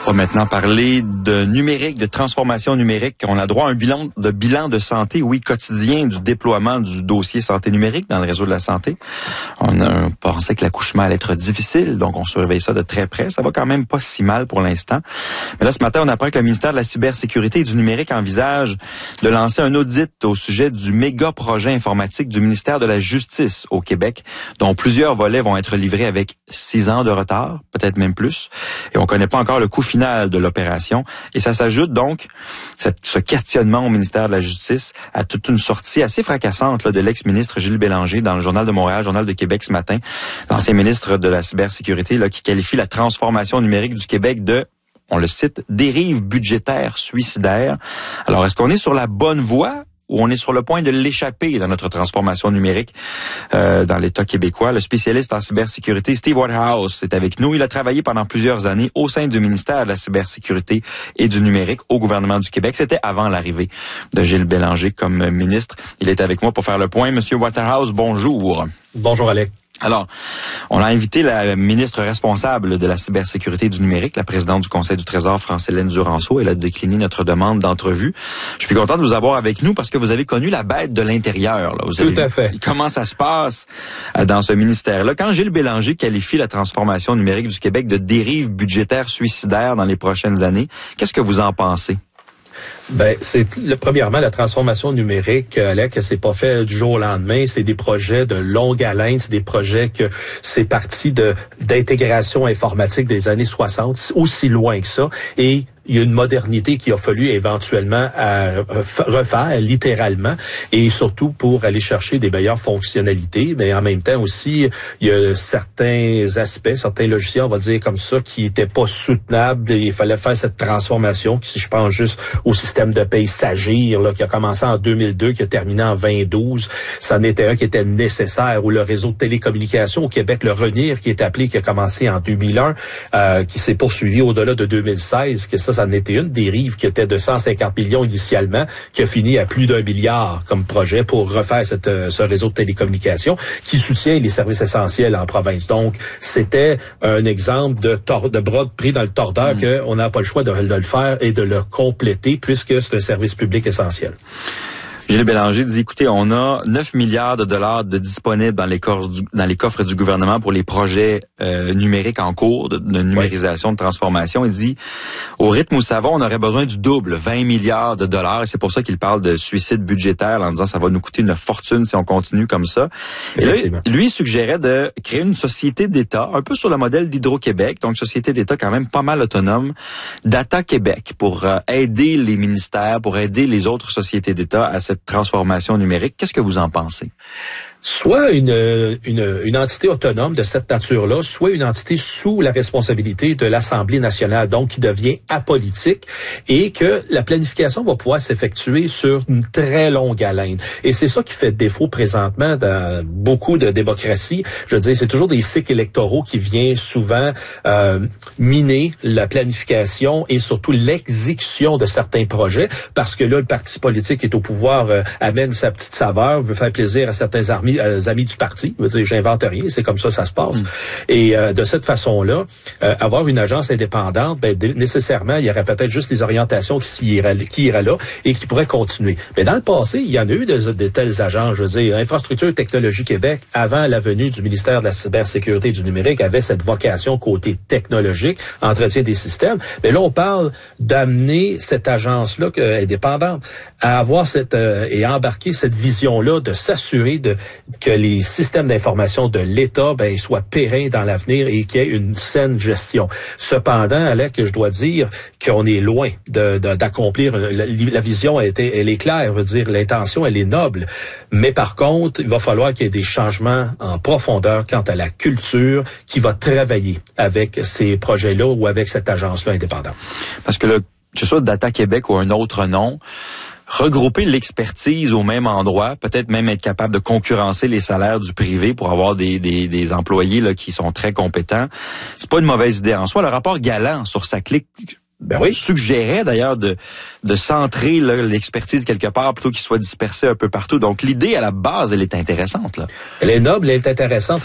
On va maintenant parler de numérique, de transformation numérique. On a droit à un bilan de santé, oui, quotidien du déploiement du dossier santé numérique dans le réseau de la santé. On pensait que l'accouchement allait être difficile, donc on surveille ça de très près. Ça va quand même pas si mal pour l'instant. Mais là, ce matin, on apprend que le ministère de la cybersécurité et du numérique envisage de lancer un audit au sujet du méga projet informatique du ministère de la Justice au Québec, dont plusieurs volets vont être livrés avec 6 ans de retard, peut-être même plus. Et on connaît pas encore le coût final de l'opération. Et ça s'ajoute donc, ce questionnement au ministère de la Justice, à toute une sortie assez fracassante là, de l'ex-ministre Gilles Bélanger dans le Journal de Montréal, Journal de Québec ce matin. L'ancien ministre de la cybersécurité là, qui qualifie la transformation numérique du Québec de, on le cite, dérive budgétaire suicidaire. Alors, est-ce qu'on est sur la bonne voie? Où on est sur le point de l'échapper dans notre transformation numérique dans l'État québécois. Le spécialiste en cybersécurité, Steve Waterhouse, est avec nous. Il a travaillé pendant plusieurs années au sein du ministère de la cybersécurité et du numérique au gouvernement du Québec. C'était avant l'arrivée de Gilles Bélanger comme ministre. Il est avec moi pour faire le point. Monsieur Waterhouse, bonjour. Bonjour, Alex. Alors, on a invité la ministre responsable de la cybersécurité et du numérique, la présidente du Conseil du Trésor, France-Hélène Duranceau. Elle a décliné notre demande d'entrevue. Je suis content de vous avoir avec nous parce que vous avez connu la bête de l'intérieur. Là. Tout à fait. Comment ça se passe dans ce ministère-là? Quand Gilles Bélanger qualifie la transformation numérique du Québec de dérive budgétaire suicidaire dans les prochaines années, qu'est-ce que vous en pensez? Ben, premièrement, la transformation numérique, Alec, c'est pas fait du jour au lendemain. C'est des projets de longue haleine. C'est des projets que c'est parti d'intégration informatique des années 60, aussi loin que ça. Et il y a une modernité qu'il a fallu éventuellement refaire, littéralement, et surtout pour aller chercher des meilleures fonctionnalités. Mais en même temps aussi, il y a certains aspects, certains logiciels, on va dire comme ça, qui étaient pas soutenables. Et il fallait faire cette transformation, si je pense juste au système de paye Sagir, là, qui a commencé en 2002, qui a terminé en 2012. Ça en était un qui était nécessaire. Ou le réseau de télécommunications au Québec, le RENIR, qui est appelé, qui a commencé en 2001, qui s'est poursuivi au-delà de 2016, que ça en était une dérive qui était de 150 millions initialement, qui a fini à plus d'1 milliard comme projet pour refaire ce réseau de télécommunications qui soutient les services essentiels en province. Donc, c'était un exemple de bras pris dans le tordeur qu'on n'a pas le choix de le faire et de le compléter puisque c'est un service public essentiel. Gilles Bélanger dit, écoutez, on a 9 milliards de dollars de disponibles dans les coffres du gouvernement pour les projets numériques en cours de numérisation, de transformation. Il dit, au rythme où ça va, on aurait besoin du double, 20 milliards de dollars. Et c'est pour ça qu'il parle de suicide budgétaire en disant ça va nous coûter une fortune si on continue comme ça. Et là, lui suggérait de créer une société d'État, un peu sur le modèle d'Hydro-Québec, donc société d'État quand même pas mal autonome, Data Québec, pour aider les ministères, pour aider les autres sociétés d'État à cette transformation numérique. Qu'est-ce que vous en pensez? Soit une entité autonome de cette nature-là, soit une entité sous la responsabilité de l'Assemblée nationale, donc qui devient apolitique, et que la planification va pouvoir s'effectuer sur une très longue haleine. Et c'est ça qui fait défaut présentement dans beaucoup de démocraties. Je veux dire, c'est toujours des cycles électoraux qui viennent souvent miner la planification et surtout l'exécution de certains projets, parce que là, le parti politique qui est au pouvoir amène sa petite saveur, veut faire plaisir à certains amis du parti. Je veux dire, j'invente rien, c'est comme ça ça se passe. Et de cette façon-là, avoir une agence indépendante, nécessairement, il y aurait peut-être juste les orientations qui iraient là et qui pourraient continuer. Mais dans le passé, il y en a eu de telles agences. Je veux dire, Infrastructure Technologie Québec, avant la venue du ministère de la cybersécurité et du numérique, avait cette vocation côté technologique, entretien des systèmes. Mais là, on parle d'amener cette agence-là indépendante à avoir et embarquer cette vision-là de s'assurer que les systèmes d'information de l'État soient pérennes dans l'avenir et qu'il y ait une saine gestion. Cependant, Alec, je dois dire qu'on est loin d'accomplir la vision. Elle est claire, je veux dire, l'intention elle est noble, mais par contre, il va falloir qu'il y ait des changements en profondeur quant à la culture qui va travailler avec ces projets-là ou avec cette agence-là indépendante. Parce que que ce soit Data Québec ou un autre nom, regrouper l'expertise au même endroit, peut-être même être capable de concurrencer les salaires du privé pour avoir des employés là qui sont très compétents, c'est pas une mauvaise idée en soi. Le rapport Galland sur sa clique suggérait d'ailleurs de centrer l'expertise quelque part plutôt qu'il soit dispersé un peu partout. Donc l'idée à la base, elle est intéressante là. Elle est noble, elle est intéressante.